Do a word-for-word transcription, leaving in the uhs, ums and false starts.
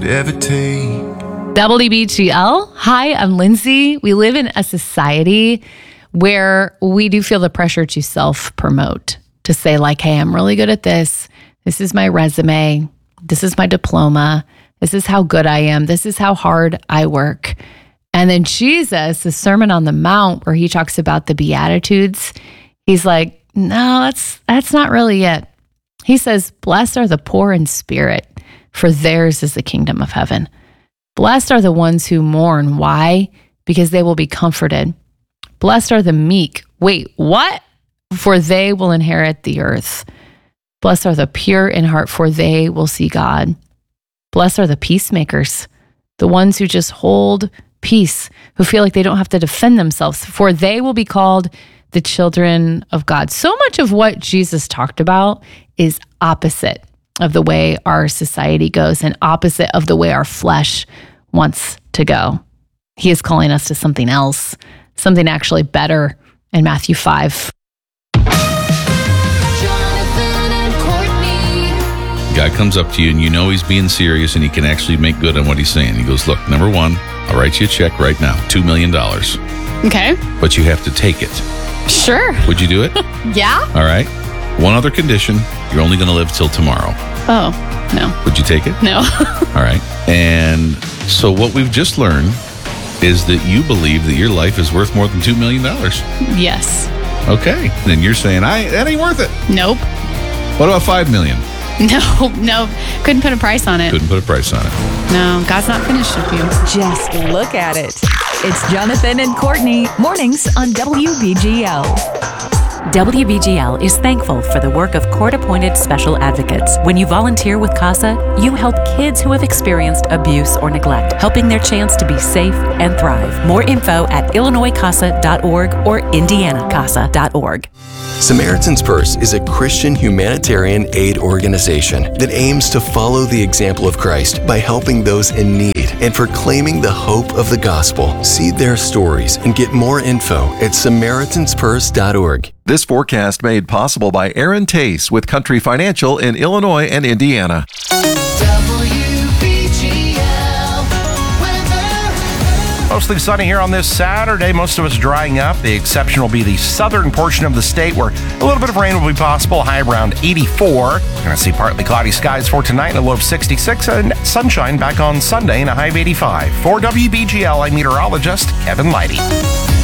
ever take. W B G L. Hi, I'm Lindsay. We live in a society where we do feel the pressure to self-promote, to say like, hey, I'm really good at this. This is my resume. This is my diploma. This is how good I am. This is how hard I work. And then Jesus, the Sermon on the Mount, where he talks about the Beatitudes, he's like, no, that's that's not really it. He says, blessed are the poor in spirit, for theirs is the kingdom of heaven. Blessed are the ones who mourn. Why? Because they will be comforted. Blessed are the meek. Wait, what? For they will inherit the earth. Blessed are the pure in heart, for they will see God. Blessed are the peacemakers, the ones who just hold peace, who feel like they don't have to defend themselves, for they will be called the children of God. So much of what Jesus talked about is opposite of the way our society goes and opposite of the way our flesh wants to go. He is calling us to something else, something actually better in Matthew five. Guy comes up to you and you know he's being serious and he can actually make good on what he's saying. He goes, look, number one, I'll write you a check right now, two million dollars. Okay. But you have to take it. Sure. Would you do it? Yeah. All right. One other condition, you're only going to live till tomorrow. Oh, no. Would you take it? No. All right. And so what we've just learned is that you believe that your life is worth more than two million dollars. Yes. Okay. Then you're saying, I that ain't worth it. Nope. What about five million dollars? No, no. Couldn't put a price on it. Couldn't put a price on it. No, God's not finished with you. Just look at it. It's Jonathan and Courtney, mornings on W B G L. W B G L is thankful for the work of court-appointed special advocates. When you volunteer with CASA, you help kids who have experienced abuse or neglect, helping their chance to be safe and thrive. More info at illinois casa dot org or indiana casa dot org. Samaritan's Purse is a Christian humanitarian aid organization that aims to follow the example of Christ by helping those in need and proclaiming the hope of the gospel. See their stories and get more info at samaritans purse dot org. This forecast made possible by Aaron Tace with Country Financial in Illinois and Indiana. Mostly sunny here on this Saturday. Most of us drying up. The exception will be the southern portion of the state where a little bit of rain will be possible, high around eighty-four. We're going to see partly cloudy skies for tonight and a low of sixty-six, and sunshine back on Sunday and a high of eighty-five. For W B G L, I'm meteorologist Kevin Leidy.